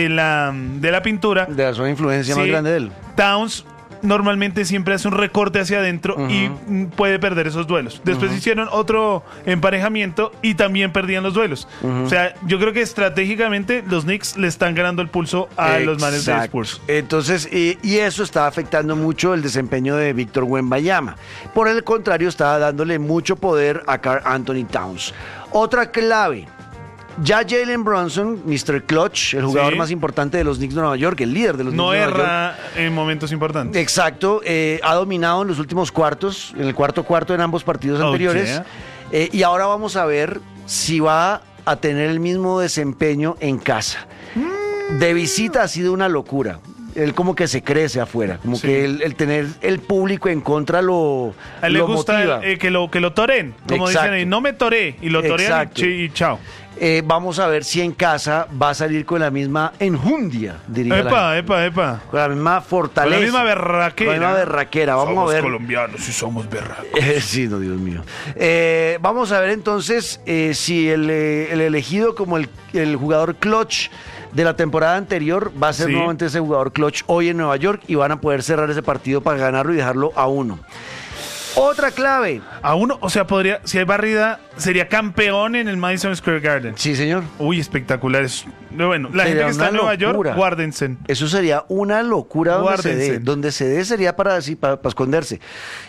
pintura, de la zona de influencia más grande de él, Towns normalmente siempre hace un recorte hacia adentro y puede perder esos duelos. Después hicieron otro emparejamiento y también perdían los duelos. O sea, yo creo que estratégicamente los Knicks le están ganando el pulso a los manes de Spurs. Entonces, y eso está afectando mucho el desempeño de Víctor Wembanyama. Por el contrario, está dándole mucho poder a Karl Anthony Towns. Otra clave. Ya Jalen Brunson, Mr. Clutch, el jugador más importante de los Knicks de Nueva York, el líder de los Knicks de Nueva York. No erra en momentos importantes. Exacto, ha dominado en los últimos cuartos, en el cuarto en ambos partidos anteriores. Y ahora vamos a ver si va a tener el mismo desempeño en casa. De visita ha sido una locura. Él como que se crece afuera, como que el tener el público en contra lo a él le gusta motiva. Que lo toren, como dicen ahí, no me toré, y lo torean y chao. Vamos a ver si en casa va a salir con la misma enjundia, diría Epa. con la misma fortaleza. Con la misma berraquera. Con la misma berraquera, vamos a ver. Somos colombianos y somos berracos. Sí, no, Dios mío. Vamos a ver entonces si el elegido como el jugador clutch de la temporada anterior va a ser nuevamente ese jugador clutch hoy en Nueva York y van a poder cerrar ese partido para ganarlo y dejarlo a 1. Otra clave. A 1, o sea, podría, si hay barrida, sería campeón en el Madison Square Garden. Sí, señor. Uy, espectaculares. Bueno, la gente que está en Nueva York, guárdense. Eso sería una locura donde se dé sería para esconderse.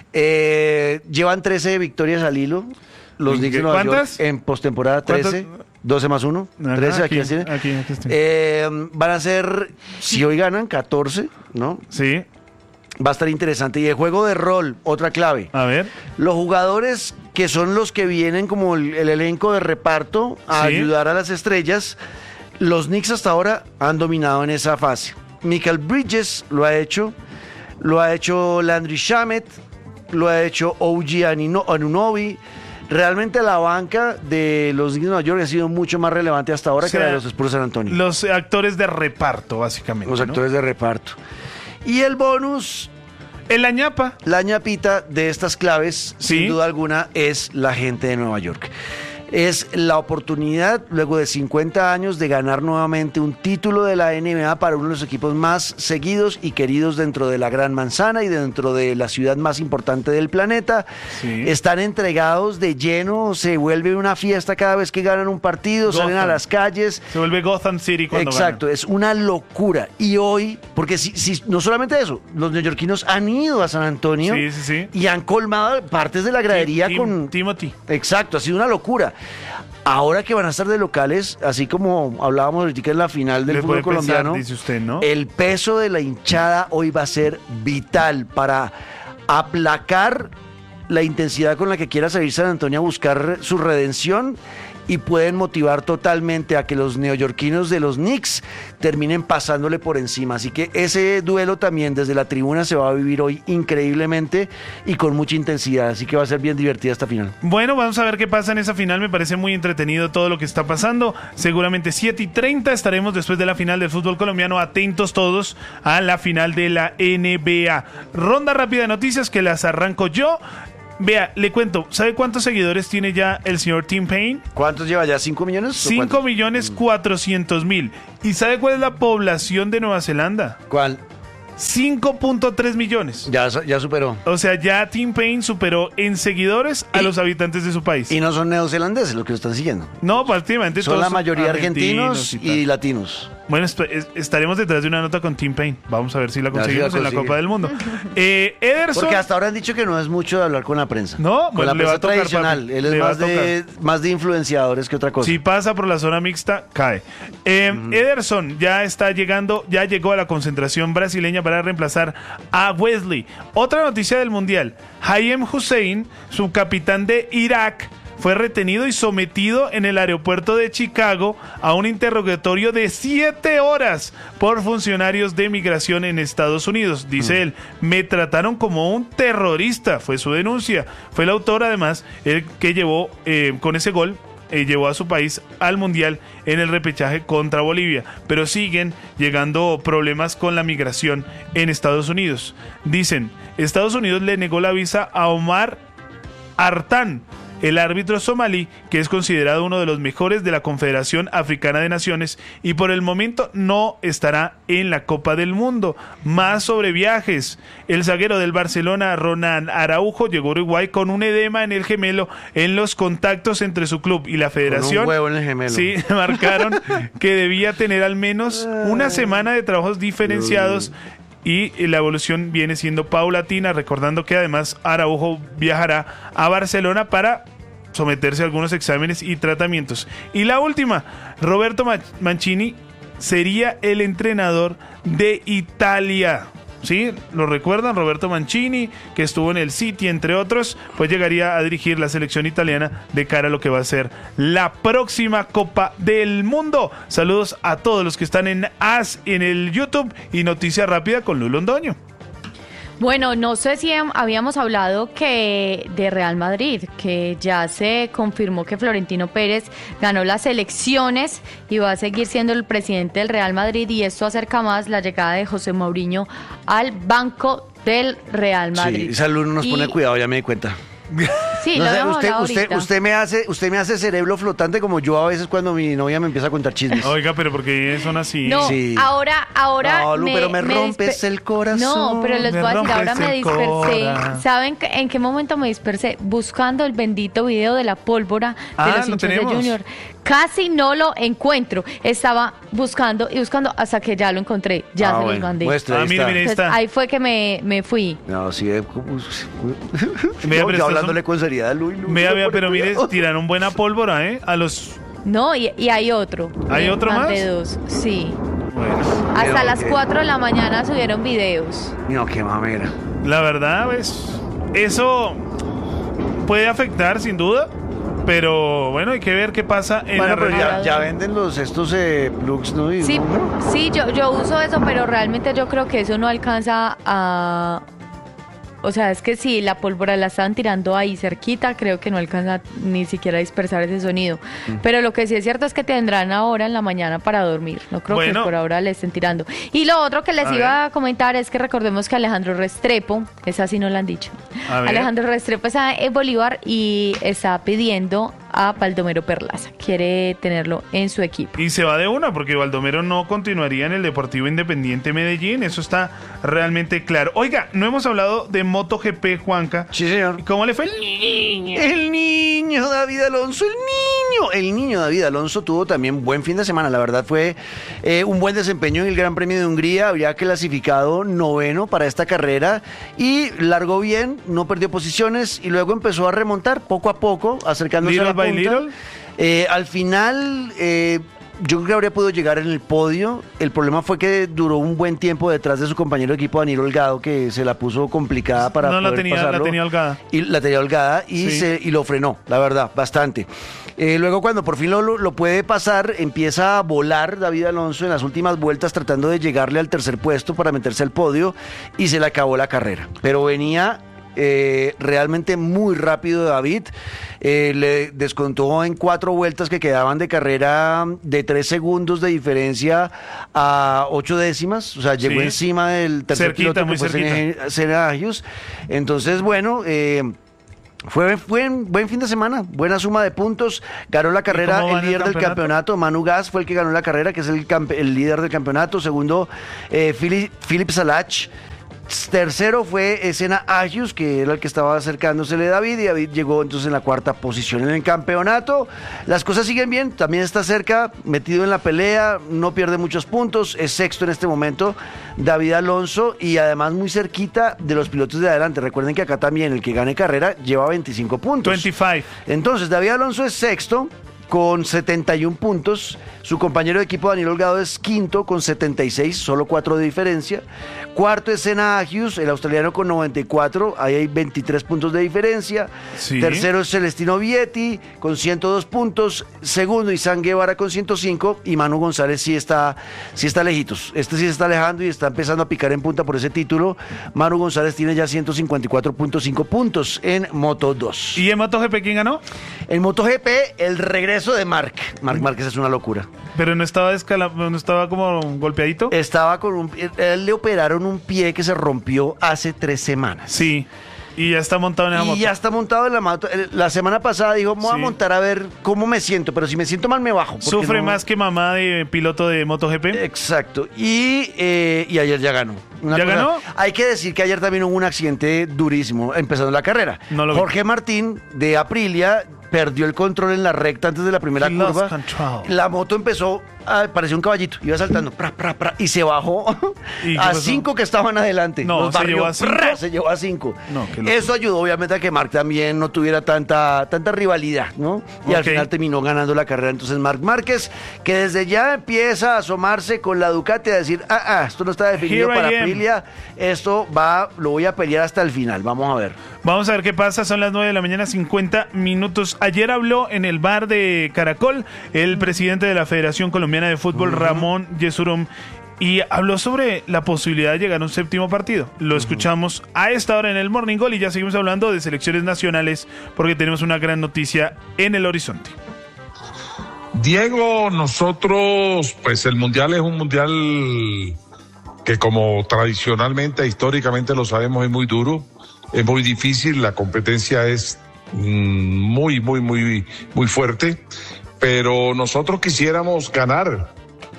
Llevan 13 victorias al hilo. Los Knicks de Nueva York en postemporada 13. 12 más 1, 13, aquí van a ser, si hoy ganan, 14, ¿no? Sí. Va a estar interesante. Y el juego de rol, otra clave. A ver. Los jugadores que son los que vienen como el elenco de reparto a ayudar a las estrellas, los Knicks hasta ahora han dominado en esa fase. Michael Bridges lo ha hecho Landry Shamet, lo ha hecho OG Anunoby. Realmente la banca de los Knicks de Nueva York ha sido mucho más relevante hasta ahora que la de los Spurs de San Antonio. Los actores de reparto, básicamente. Los actores de reparto. Y el bonus, la ñapa. La ñapita de estas claves, sin duda alguna, es la gente de Nueva York. Es la oportunidad, luego de 50 años, de ganar nuevamente un título de la NBA para uno de los equipos más seguidos y queridos dentro de la Gran Manzana y dentro de la ciudad más importante del planeta. Están entregados de lleno, se vuelve una fiesta cada vez que ganan un partido, salen a las calles. Se vuelve Gotham City cuando ganan. Es una locura. Y hoy, porque si no solamente eso, los neoyorquinos han ido a San Antonio y han colmado partes de la gradería con Timothy. Exacto, ha sido una locura. Ahora que van a estar de locales, así como hablábamos ahorita en la final del fútbol colombiano, dice usted, ¿no? El peso de la hinchada hoy va a ser vital para aplacar la intensidad con la que quiera salir San Antonio a buscar su redención y pueden motivar totalmente a que los neoyorquinos de los Knicks terminen pasándole por encima. Así que ese duelo también desde la tribuna se va a vivir hoy increíblemente y con mucha intensidad. Así que va a ser bien divertida esta final. Bueno, vamos a ver qué pasa en esa final. Me parece muy entretenido todo lo que está pasando. Seguramente 7:30 estaremos después de la final del fútbol colombiano. Atentos todos a la final de la NBA. Ronda rápida de noticias que las arranco yo. Vea, le cuento, ¿sabe cuántos seguidores tiene ya el señor Tim Payne? ¿Cuántos lleva ya? ¿5 millones? 5.400.000. ¿Y sabe cuál es la población de Nueva Zelanda? ¿Cuál? 5.3 millones. Ya superó. O sea, ya Tim Payne superó en seguidores a los habitantes de su país. Y no son neozelandeses los que lo están siguiendo. No, prácticamente son todos la mayoría argentinos y tal. Latinos. Bueno, estaremos detrás de una nota con Tim Payne. Vamos a ver si la conseguimos en la Copa del Mundo. Ederson. Porque hasta ahora han dicho que no es mucho de hablar con la prensa. No, con la prensa tradicional. Papi. Él es más de influenciadores que otra cosa. Si pasa por la zona mixta, cae. Ederson ya llegó a la concentración brasileña para reemplazar a Wesley. Otra noticia del Mundial. Hayem Hussein, subcapitán de Irak, fue retenido y sometido en el aeropuerto de Chicago a un interrogatorio de 7 horas por funcionarios de migración en Estados Unidos. Dice él, me trataron como un terrorista, fue su denuncia. Fue el autor, además, el que llevó con ese gol, llevó a su país al Mundial en el repechaje contra Bolivia. Pero siguen llegando problemas con la migración en Estados Unidos. Dicen, Estados Unidos le negó la visa a Omar Artan, el árbitro somalí, que es considerado uno de los mejores de la Confederación Africana de Naciones y por el momento no estará en la Copa del Mundo. Más sobre viajes. El zaguero del Barcelona, Ronald Araujo, llegó a Uruguay con un edema en el gemelo en los contactos entre su club y la federación. Con un huevo en el gemelo. Sí, marcaron que debía tener al menos una semana de trabajos diferenciados. Y la evolución viene siendo paulatina, recordando que además Araujo viajará a Barcelona para someterse a algunos exámenes y tratamientos. Y la última, Roberto Mancini sería el entrenador de Italia. ¿Sí? ¿Lo recuerdan? Roberto Mancini, que estuvo en el City, entre otros, pues llegaría a dirigir la selección italiana de cara a lo que va a ser la próxima Copa del Mundo. Saludos a todos los que están en el YouTube y Noticia Rápida con Luis Londoño. Bueno, no sé si habíamos hablado que de Real Madrid, que ya se confirmó que Florentino Pérez ganó las elecciones y va a seguir siendo el presidente del Real Madrid, y esto acerca más la llegada de José Mourinho al banco del Real Madrid. Sí, Salud nos pone cuidado, ya me di cuenta. Sí, no, lo habíamos hablado usted me hace cerebro flotante como yo a veces cuando mi novia me empieza a contar chismes. Oiga, pero porque son así. No, sí. ahora no, Lu, pero me rompes el corazón. No, pero les voy a decir, ahora me dispersé. ¿Saben en qué momento me dispersé? Buscando el bendito video de la pólvora de los hinchas de Junior. Casi no lo encuentro. Estaba buscando y buscando hasta que ya lo encontré. Ya se los mandé. Mire, está. Ahí fue que me fui. No, sí. Yo hablándole con seriedad, Luis. Pero mire, tiraron buena pólvora, a los... No, y hay otro. ¿Hay otro más? De 2, sí. Bueno. Hasta las 4 de la mañana subieron videos. No, qué mamera. La verdad, pues, eso puede afectar, sin duda. Pero bueno, hay que ver qué pasa en la realidad. Ya venden estos plugs, ¿no? Sí, ¿no? Sí, yo uso eso, pero realmente yo creo que eso no alcanza a... O sea, es que si la pólvora la estaban tirando ahí cerquita, creo que no alcanza ni siquiera a dispersar ese sonido. Pero lo que sí es cierto es que tendrán ahora en la mañana para dormir. No creo que por ahora le estén tirando. Y lo otro que les iba a comentar es que recordemos que Alejandro Restrepo, esa sí no la han dicho. Alejandro Restrepo está en Bolívar y está pidiendo a Baldomero Perlaza. Quiere tenerlo en su equipo. Y se va de una, porque Baldomero no continuaría en el Deportivo Independiente Medellín. Eso está realmente claro. Oiga, no hemos hablado de MotoGP, Juanca. Sí, señor. ¿Cómo le fue el niño David Alonso? El niño David Alonso tuvo también buen fin de semana. La verdad fue un buen desempeño en el Gran Premio de Hungría. Había clasificado 9º para esta carrera y largó bien, no perdió posiciones y luego empezó a remontar poco a poco, acercándose a la punta. Al final yo creo que habría podido llegar en el podio. El problema fue que duró un buen tiempo detrás de su compañero de equipo Daniel Holgado, que se la puso complicada para poder pasarlo. La tenía holgada. Y la tenía holgada y lo frenó, la verdad, bastante. Luego cuando por fin lo puede pasar, empieza a volar David Alonso en las últimas vueltas tratando de llegarle al tercer puesto para meterse al podio y se le acabó la carrera. Pero venía realmente muy rápido David, le descontó en 4 vueltas que quedaban de carrera de 3 segundos de diferencia a 8 décimas, o sea, llegó encima del tercer piloto que fue Senna Agius. Entonces, bueno, fue buen fin de semana, buena suma de puntos, ganó la carrera el líder del campeonato, Manu Gas fue el que ganó la carrera, que es el líder del campeonato. Segundo, Philip Salach. Tercero fue Senna Agius, que era el que estaba acercándosele a David, y David llegó entonces en la 4ª posición en el campeonato. Las cosas siguen bien, también está cerca, metido en la pelea, no pierde muchos puntos, es sexto en este momento David Alonso, y además muy cerquita de los pilotos de adelante. Recuerden que acá también el que gane carrera lleva 25 puntos. 25. Entonces David Alonso es sexto con 71 puntos. Su compañero de equipo Daniel Holgado es quinto con 76, solo 4 de diferencia. Cuarto es Senna Agius, el australiano, con 94, ahí hay 23 puntos de diferencia. Sí. Tercero es Celestino Vietti con 102 puntos. Segundo, Izan Guevara con 105, y Manu González sí está lejitos. Este sí se está alejando y está empezando a picar en punta por ese título. Manu González tiene ya 154.5 puntos en Moto 2. ¿Y en MotoGP quién ganó? En MotoGP, el regreso de Marc Márquez es una locura. Pero no estaba como golpeadito. Estaba con él le operaron un pie que se rompió hace 3 semanas. Sí. Y ya está montado en la moto. Y ya está montado en la moto. La semana pasada dijo, me voy a montar a ver cómo me siento, pero si me siento mal me bajo. Sufre más que mamá de piloto de MotoGP. Exacto. Y ayer ya ganó. ¿Ganó? Hay que decir que ayer también hubo un accidente durísimo empezando la carrera. Jorge Martín de Aprilia perdió el control en la recta antes de la primera curva. La moto empezó parecía un caballito, iba saltando, y se bajó a 5 que estaban adelante. No, se llevó a 5. Se llevó a 5. Eso ayudó obviamente a que Marc también no tuviera tanta rivalidad, ¿no? Y al final terminó ganando la carrera. Entonces Marc Márquez, que desde ya empieza a asomarse con la Ducati a decir, esto no está definido para Aprilia, esto lo voy a pelear hasta el final. Vamos a ver. Vamos a ver qué pasa, son las 9 de la mañana, 50 minutos. Ayer habló en el bar de Caracol el presidente de la Federación Colombiana de Fútbol, Ramón Yesurún, y habló sobre la posibilidad de llegar a un 7º partido. Lo escuchamos a esta hora en el Morning Call, y ya seguimos hablando de selecciones nacionales porque tenemos una gran noticia en el horizonte. Diego, nosotros, pues el Mundial es un Mundial que, como tradicionalmente, históricamente lo sabemos, es muy duro, es muy difícil, la competencia es muy fuerte, pero nosotros quisiéramos ganar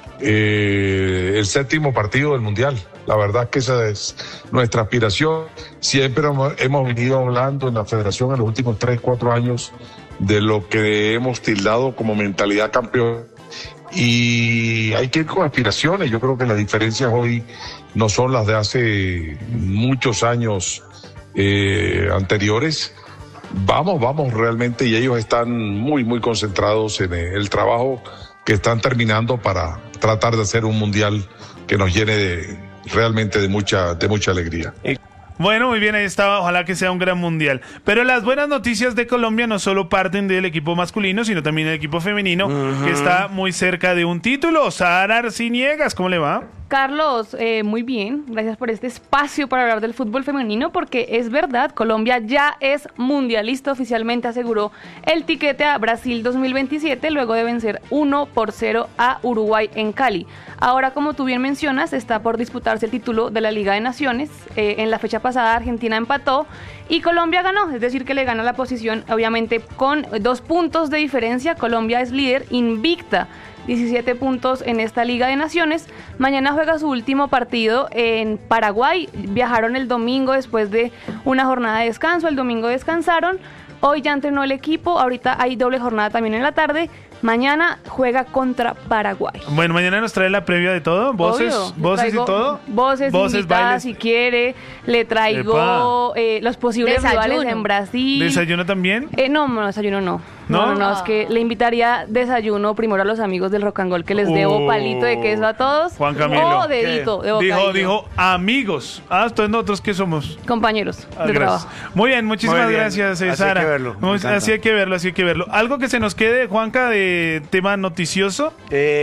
el 7º partido del Mundial. La verdad que esa es nuestra aspiración. Siempre hemos venido hablando en la federación en los últimos 3-4 años de lo que hemos tildado como mentalidad campeón, y hay que ir con aspiraciones. Yo creo que las diferencias hoy no son las de hace muchos años anteriores. Vamos realmente, y ellos están muy concentrados en el trabajo que están terminando para tratar de hacer un mundial que nos llene realmente de mucha alegría. Bueno, muy bien, ahí está, ojalá que sea un gran mundial. Pero las buenas noticias de Colombia no solo parten del equipo masculino, sino también del equipo femenino, que está muy cerca de un título. Sara Arciniegas, ¿cómo le va? Carlos, muy bien, gracias por este espacio para hablar del fútbol femenino, porque es verdad, Colombia ya es mundialista oficialmente, aseguró el tiquete a Brasil 2027 luego de vencer 1-0 a Uruguay en Cali. Ahora, como tú bien mencionas, está por disputarse el título de la Liga de Naciones. En la fecha pasada Argentina empató y Colombia ganó, es decir que le gana la posición, obviamente con 2 puntos de diferencia. Colombia es líder invicta, 17 puntos en esta Liga de Naciones. Mañana juega su último partido en Paraguay. Viajaron el domingo después de una jornada de descanso. El domingo descansaron. Hoy ya entrenó el equipo. Ahorita hay doble jornada también en la tarde. Mañana juega contra Paraguay. Bueno, mañana nos trae la previa de todo, voces, Obvio. voces y todo. Voces invitadas, bailes. si quiere. Le traigo los posibles rivales en Brasil. ¿Desayuno también? No, desayuno no. ¿No? No, es que le invitaría desayuno primero a los amigos del Rock and Roll, que les debo palito de queso a todos. Juan Camilo. O dedito de bocadillo. Dijo amigos. Entonces nosotros ¿qué somos? Compañeros de Gracias. trabajo. Muy bien, muchísimas Muy bien. gracias, Así hay Sara. que verlo, me encanta. Así hay que verlo. ¿Algo que se nos quede, Juanca, de tema noticioso?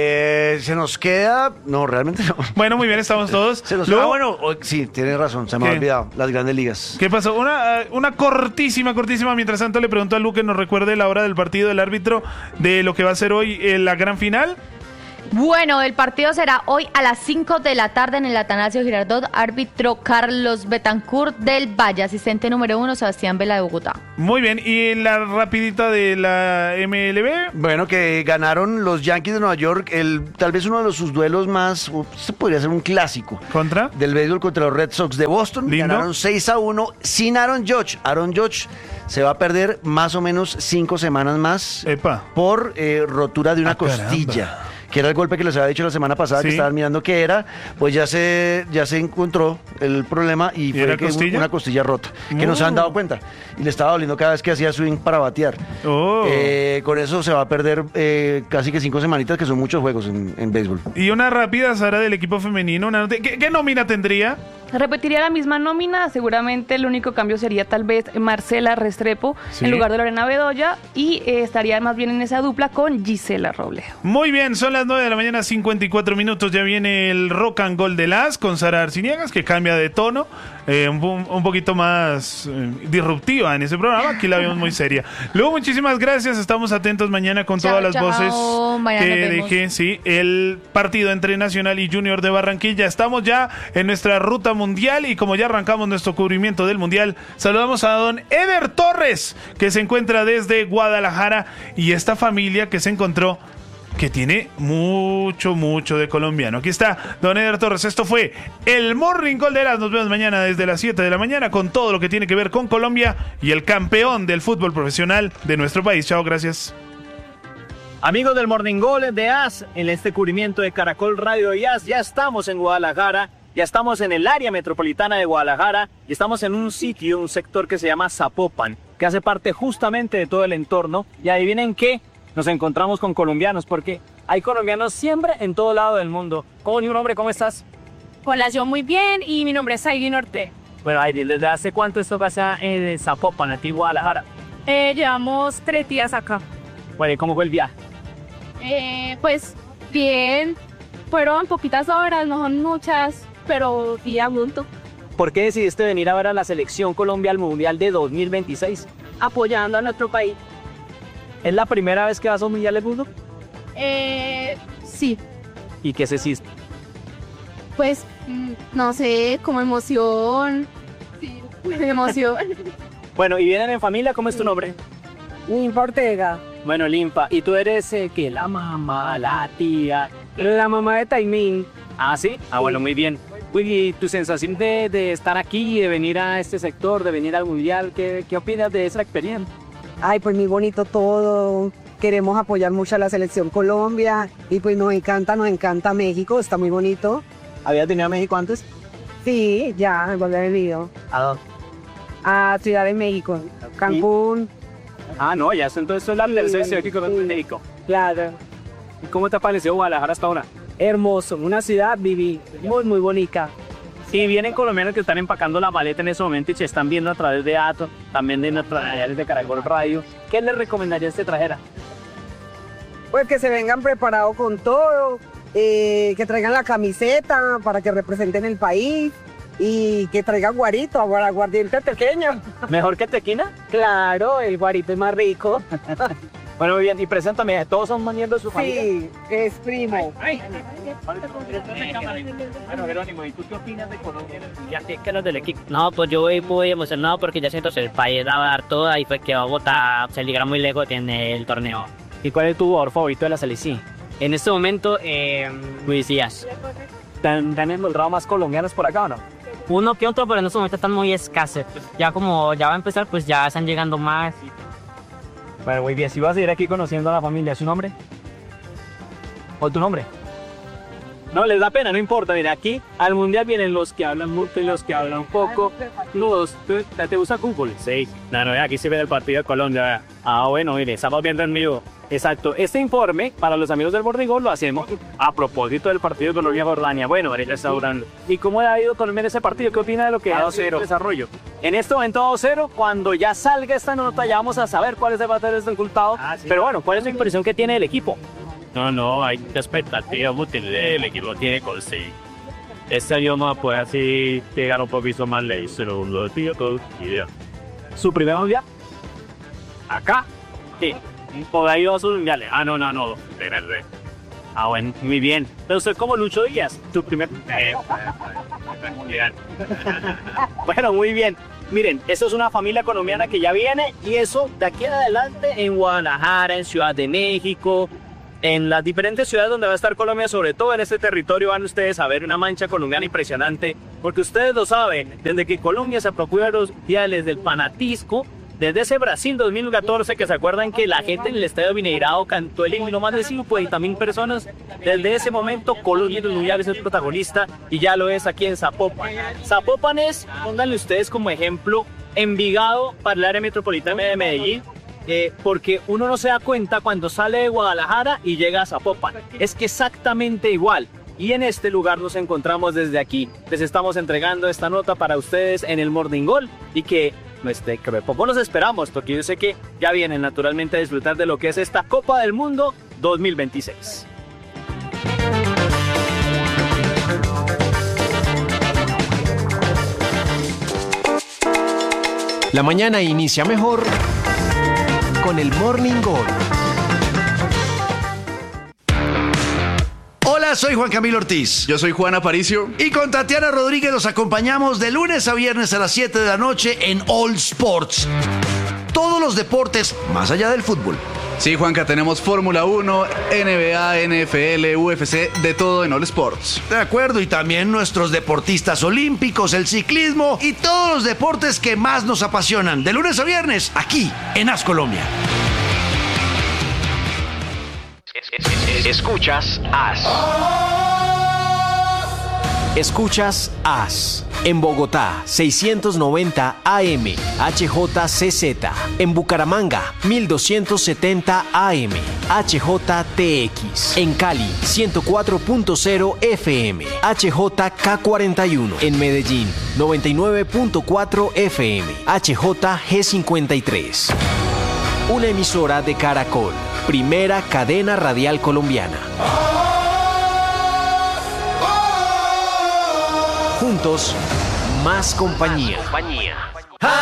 Se nos queda... No, realmente no. Bueno, muy bien, estamos todos. Bueno, sí, tienes razón, se me ha ¿Qué? olvidado. Las grandes ligas. ¿Qué pasó? Una cortísima. Mientras tanto, le pregunto a Lu que nos recuerde la hora del partido del árbitro de lo que va a ser hoy la gran final. Bueno, el partido será hoy a las 5 de la tarde en el Atanasio Girardot. Árbitro Carlos Betancourt del Valle, asistente número 1 Sebastián Vela de Bogotá. Muy bien, y la rapidita de la MLB. Bueno, que ganaron los Yankees de Nueva York, tal vez uno de sus duelos más, se podría ser un clásico. ¿Contra? Del béisbol contra los Red Sox de Boston. Lindo. Ganaron 6-1 sin Aaron Judge. Aaron Judge se va a perder más o menos 5 semanas más por rotura de una costilla. Caramba. Que era el golpe que les había dicho la semana pasada, Sí. que estaban mirando qué era, pues ya se encontró el problema y fue era que costilla? una costilla rota, que no se han dado cuenta. Y le estaba doliendo cada vez que hacía swing para batear. Con eso se va a perder casi que 5 semanitas, que son muchos juegos en béisbol. Y una rápida, Sara, del equipo femenino. ¿Qué nómina tendría? Repetiría la misma nómina, seguramente el único cambio sería tal vez Marcela Restrepo Sí. en lugar de Lorena Bedoya y estaría más bien en esa dupla con Gisela Robledo. Muy bien, son las 9 de la mañana, 54 minutos. Ya viene el Rock and Roll de las con Sara Arciniegas, que cambia de tono, un poquito más disruptiva en ese programa. Aquí la vemos muy seria. Luego, muchísimas gracias. Estamos atentos mañana con Chao, todas las chao. voces Mañana que nos vemos. dejé. Sí, el partido entre Nacional y Junior de Barranquilla. Estamos ya en nuestra ruta mundial y como ya arrancamos nuestro cubrimiento del mundial, saludamos a don Eder Torres, que se encuentra desde Guadalajara, y esta familia que se encontró, que tiene mucho de colombiano. Aquí está don Eder Torres. Esto fue el Morning Call de las. Nos vemos mañana desde las 7 de la mañana con todo lo que tiene que ver con Colombia y el campeón del fútbol profesional de nuestro país. Chao, gracias. Amigos del Morning Call de AS, en este cubrimiento de Caracol Radio y AS, ya estamos en Guadalajara, ya estamos en el área metropolitana de Guadalajara y estamos en un sitio, un sector que se llama Zapopan, que hace parte justamente de todo el entorno. Y adivinen qué, nos encontramos con colombianos, porque hay colombianos siempre en todo lado del mundo. ¿Cómo, ni un hombre, cómo estás? Hola, yo muy bien y mi nombre es Aileen Orte. Bueno, Aileen, ¿desde hace cuánto esto pasa en Zapopan, aquí en Guadalajara? Llevamos 3 días acá. Bueno, ¿y cómo fue el viaje? Pues bien, fueron poquitas horas, no son muchas, pero sí a gusto. ¿Por qué decidiste venir a ver a la selección Colombia al Mundial de 2026? Apoyando a nuestro país. ¿Es la primera vez que vas a un Mundial de fútbol? Sí, ¿Y qué se hiciste? pues no sé, como emoción. Sí, emoción. Bueno, ¿y vienen en familia? ¿Cómo es tu nombre? Limpa Ortega. Bueno, Limpa. ¿Y tú eres qué? La mamá, la tía. La mamá de Taimín. Ah, ¿sí? Ah, bueno, muy bien. Uy, ¿y tu sensación de estar aquí, de venir a este sector, de venir al Mundial? ¿Qué opinas de esa experiencia? Ay, pues muy bonito todo. Queremos apoyar mucho a la selección Colombia y pues nos encanta México, está muy bonito. ¿Habías venido a México antes? Sí, ya, igual he venido. ¿A dónde? A Ciudad de México, Cancún. Ah, no, ya entonces es la tercera ciudad que conozco en México. Claro. ¿Y cómo te ha parecido Guadalajara hasta ahora? Hermoso, una ciudad muy bonita. Sí, vienen colombianos que están empacando la maleta en ese momento y se están viendo a través de Ato, también de nuestras señales de Caracol Radio. ¿Qué les recomendarías que trajera? Pues que se vengan preparados con todo, que traigan la camiseta para que representen el país y que traigan guarito, aguardiente pequeño. ¿Mejor que tequila? Claro, el guarito es más rico. Bueno, muy bien, y preséntame, ¿todos son miembros de su familia? Sí, es primo. Bueno, Jerónimo, ¿y tú qué opinas de Colombia? Ya sé que los del equipo. No, pues yo voy muy emocionado porque ya siento que el país va a dar toda y fue que Bogotá se ligra muy lejos en el torneo. ¿Y cuál es tu jugador favorito de la selección? En este momento, Luis Díaz. ¿Han encontrado más colombianos por acá o no? Uno que otro, pero en este momento están muy escasos. Ya como ya va a empezar, pues ya están llegando más. Bueno, muy bien. Si vas a ir aquí conociendo a la familia, ¿su nombre? ¿O tu nombre? No, les da pena, no importa. Mira, aquí al mundial vienen los que hablan mucho y los que hablan poco. ¿Te gusta Google? Sí. No, aquí se ve el partido de Colombia. Bueno, mire, estamos viendo en vivo. Exacto. Este informe, para los amigos del Morning lo hacemos a propósito del partido de Colombia-Jordania. Bueno, ahorita está durando. ¿Y cómo ha ido Colombia en ese partido? ¿Qué opina de lo que ha sido el desarrollo? En este momento 2-0, cuando ya salga esta nota ya vamos a saber cuál es el batalla del resultado. Sí. Pero bueno, ¿cuál es la impresión que tiene el equipo? No, hay expectativa mucho. El equipo tiene que sí. Este año no puede así llegar un poquito más lejos, pero lo tío todo idea. ¿Su primer mundial? ¿Acá? Sí. ¿Por ahí dos mundiales? No. Bueno, muy bien. Pero usted como Lucho Díaz, tu primer mundial. Bueno, muy bien. Miren, esto es una familia colombiana que ya viene y eso de aquí en adelante en Guadalajara, en Ciudad de México, en las diferentes ciudades donde va a estar Colombia, sobre todo en este territorio, van ustedes a ver una mancha colombiana impresionante, porque ustedes lo saben, desde que Colombia se apropia los ideales del fanatismo, desde ese Brasil 2014, que se acuerdan que la gente en el Estadio Mineirao cantó el himno más de 50.000 personas, desde ese momento Colombia en los mundiales es el protagonista y ya lo es aquí en Zapopan. Zapopan es, pónganle ustedes como ejemplo, Envigado para el área metropolitana de Medellín, porque uno no se da cuenta cuando sale de Guadalajara y llega a Zapopan. Es que exactamente igual. Y en este lugar nos encontramos desde aquí. Les estamos entregando esta nota para ustedes en el Morning Gol y que poco los esperamos, porque yo sé que ya vienen naturalmente a disfrutar de lo que es esta Copa del Mundo 2026. La mañana inicia mejor con el Morning Gol. Hola, soy Juan Camilo Ortiz. Yo soy Juan Aparicio. Y con Tatiana Rodríguez los acompañamos de lunes a viernes a las 7 de la noche en All Sports. Todos los deportes más allá del fútbol. Sí, Juanca, tenemos Fórmula 1, NBA, NFL, UFC, de todo en All Sports. De acuerdo, y también nuestros deportistas olímpicos, el ciclismo y todos los deportes que más nos apasionan. De lunes a viernes, aquí en AS Colombia. Escuchas AS. Escuchas AS. En Bogotá, 690 AM, HJCZ. En Bucaramanga, 1270 AM, HJTX. En Cali, 104.0 FM, HJK41. En Medellín, 99.4 FM, HJG53. Una emisora de Caracol, primera cadena radial colombiana. Juntos, más compañía.